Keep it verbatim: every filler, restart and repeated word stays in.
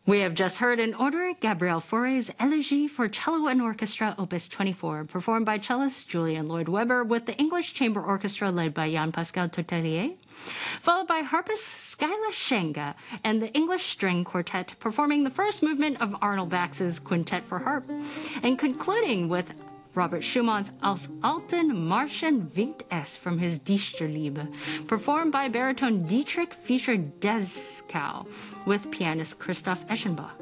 We have just heard in order Gabriel Fauré's Elegy for Cello and Orchestra, Opus twenty-four, performed by cellist Julian Lloyd-Webber with the English Chamber Orchestra led by Jean-Pascal Tortelier, followed by harpist Skyla Shenga and the English String Quartet performing the first movement of Arnold Bax's Quintet for Harp, and concluding with Robert Schumann's Aus alten Marschen winkt es from his Dichterliebe, performed by baritone Dietrich Fischer-Dieskau with pianist Christoph Eschenbach.